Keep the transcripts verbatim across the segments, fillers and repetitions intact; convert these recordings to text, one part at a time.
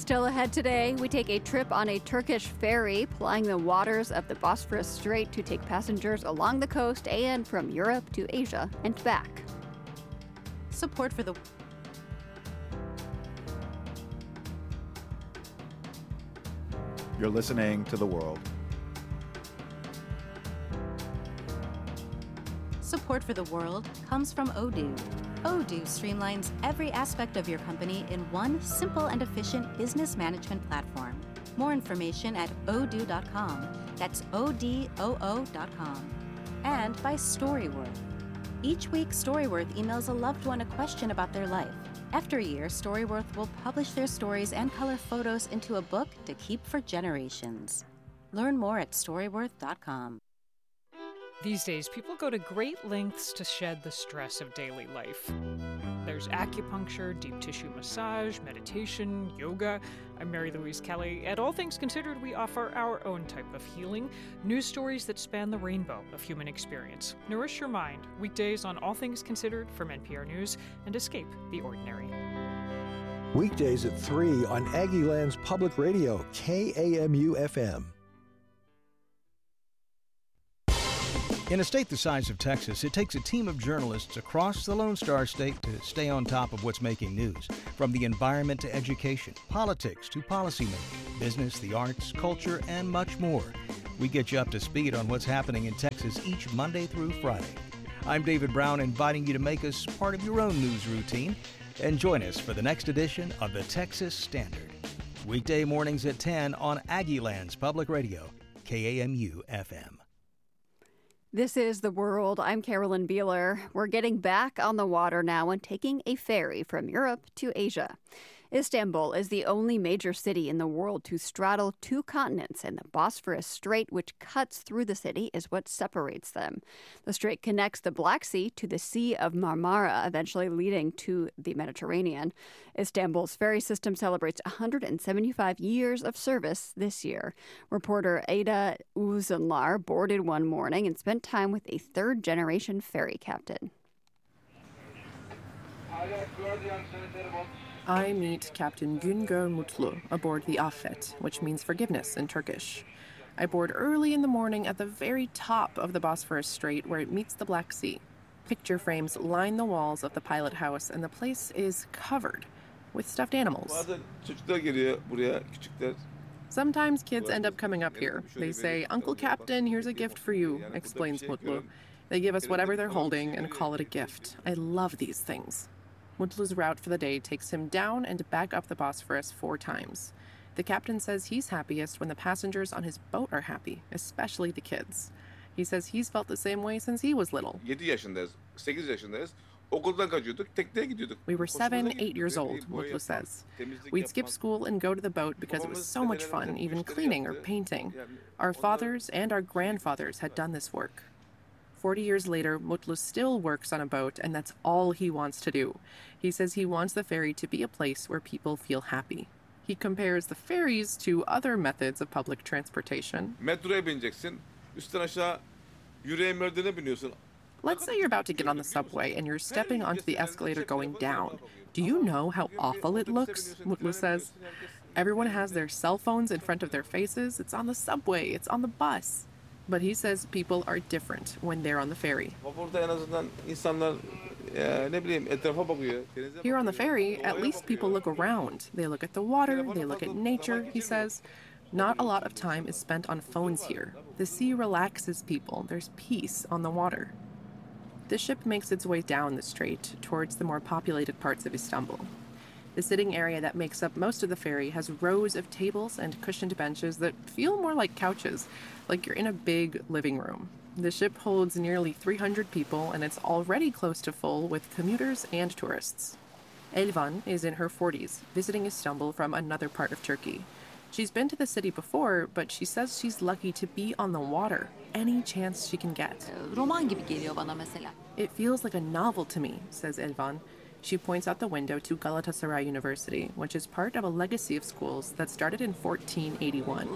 Still ahead today, we take a trip on a Turkish ferry plying the waters of the Bosphorus Strait to take passengers along the coast and from Europe to Asia and back. Support for the You're listening to The World. Support for The World comes from Odoo. Odoo streamlines every aspect of your company in one simple and efficient business management platform. More information at odoo dot com. That's O D O O dot com. And by Storyworth. Each week, Storyworth emails a loved one a question about their life. After a year, Storyworth will publish their stories and color photos into a book to keep for generations. Learn more at storyworth dot com. These days, people go to great lengths to shed the stress of daily life. There's acupuncture, deep tissue massage, meditation, yoga. I'm Mary Louise Kelly. At All Things Considered, we offer our own type of healing, news stories that span the rainbow of human experience. Nourish your mind, weekdays on All Things Considered from N P R News, and escape the ordinary. Weekdays at three on Aggieland's Public Radio, K A M U F M. In a state the size of Texas, it takes a team of journalists across the Lone Star State to stay on top of what's making news. From the environment to education, politics to policymaking, business, the arts, culture, and much more. We get you up to speed on what's happening in Texas each Monday through Friday. I'm David Brown, inviting you to make us part of your own news routine and join us for the next edition of the Texas Standard. Weekday mornings at ten on Aggieland's Public Radio, K A M U F M. This is The World. I'm Carolyn Beeler. We're getting back on the water now and taking a ferry from Europe to Asia. Istanbul is the only major city in the world to straddle two continents, and the Bosphorus Strait, which cuts through the city, is what separates them. The strait connects the Black Sea to the Sea of Marmara, eventually leading to the Mediterranean. Istanbul's ferry system celebrates one hundred seventy-five years of service this year. Reporter Ada Uzunlar boarded one morning and spent time with a third-generation ferry captain. I meet Captain Güngör Mutlu aboard the Affet, which means forgiveness in Turkish. I board early in the morning at the very top of the Bosphorus Strait where it meets the Black Sea. Picture frames line the walls of the pilot house, and the place is covered with stuffed animals. Sometimes kids end up coming up here. They say, "Uncle Captain, here's a gift for you," explains Mutlu. They give us whatever they're holding and call it a gift. I love these things. Mutlu's route for the day takes him down and back up the Bosphorus four times. The captain says he's happiest when the passengers on his boat are happy, especially the kids. He says he's felt the same way since he was little. We were seven, eight years old, Mutlu says. We'd skip school and go to the boat because it was so much fun, even cleaning or painting. Our fathers and our grandfathers had done this work. Forty years later, Mutlu still works on a boat, and that's all he wants to do. He says he wants the ferry to be a place where people feel happy. He compares the ferries to other methods of public transportation. Let's say you're about to get on the subway and you're stepping onto the escalator going down. Do you know how awful it looks? Mutlu says. Everyone has their cell phones in front of their faces. It's on the subway. It's on the bus. But he says people are different when they're on the ferry. Here on the ferry, at least people look around. They look at the water, they look at nature, he says. Not a lot of time is spent on phones here. The sea relaxes people. There's peace on the water. The ship makes its way down the strait towards the more populated parts of Istanbul. The sitting area that makes up most of the ferry has rows of tables and cushioned benches that feel more like couches, like you're in a big living room. The ship holds nearly three hundred people, and it's already close to full with commuters and tourists. Elvan is in her forties, visiting Istanbul from another part of Turkey. She's been to the city before, but she says she's lucky to be on the water any chance she can get. It feels like a novel to me, says Elvan. She points out the window to Galatasaray University, which is part of a legacy of schools that started in fourteen eighty-one.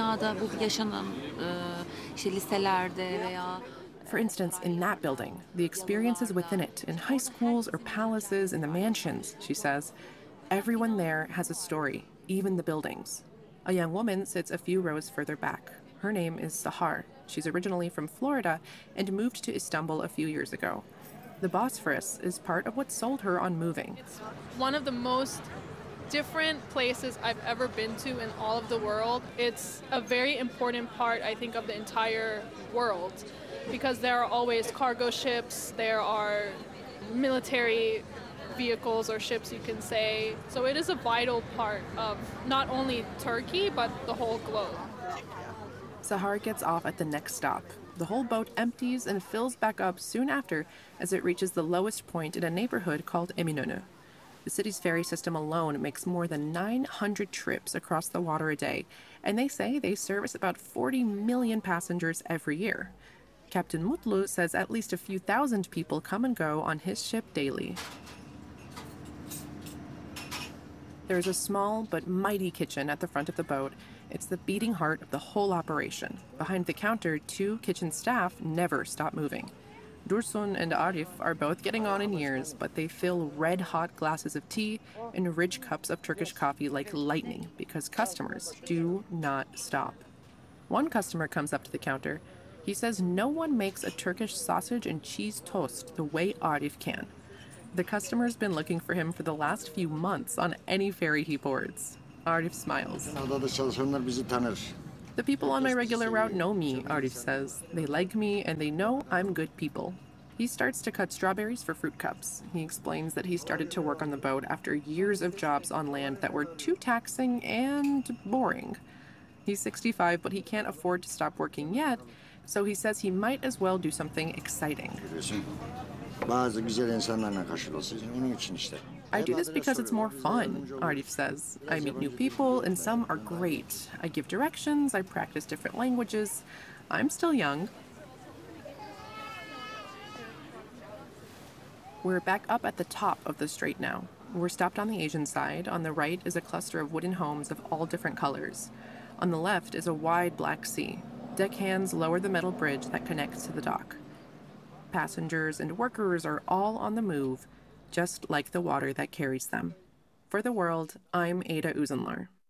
For instance, in that building, the experiences within it, in high schools or palaces, in the mansions, she says, everyone there has a story. even the buildings. A young woman sits a few rows further back. Her name is Sahar. She's originally from Florida and moved to Istanbul a few years ago. The Bosphorus is part of what sold her on moving. It's one of the most different places I've ever been to in all of the world. It's a very important part, I think, of the entire world because there are always cargo ships, there are military vehicles or ships, you can say. So it is a vital part of not only Turkey, but the whole globe. Sahar gets off at the next stop. The whole boat empties and fills back up soon after as it reaches the lowest point in a neighborhood called Eminönü. The city's ferry system alone makes more than nine hundred trips across the water a day, and they say they service about forty million passengers every year. Captain Mutlu says at least a few thousand people come and go on his ship daily. There's a small but mighty kitchen at the front of the boat. It's the beating heart of the whole operation. Behind the counter, two kitchen staff never stop moving. Dursun and Arif are both getting on in years, but they fill red-hot glasses of tea and rich cups of Turkish coffee like lightning because customers do not stop. One customer comes up to the counter. He says no one makes a Turkish sausage and cheese toast the way Arif can. The customer's been looking for him for the last few months on any ferry he boards. Arif smiles. The people on my regular route know me, Arif says. They like me and they know I'm good people. He starts to cut strawberries for fruit cups. He explains that he started to work on the boat after years of jobs on land that were too taxing and boring. He's sixty-five, but he can't afford to stop working yet, so he says he might as well do something exciting. I do this because it's more fun, Arif says. I meet new people, and some are great. I give directions, I practice different languages. I'm still young. We're back up at the top of the strait now. We're stopped on the Asian side. On the right is a cluster of wooden homes of all different colors. On the left is a wide Black Sea. Deckhands lower the metal bridge that connects to the dock. Passengers and workers are all on the move, just like the water that carries them. For The World, I'm Ada Uzenlar.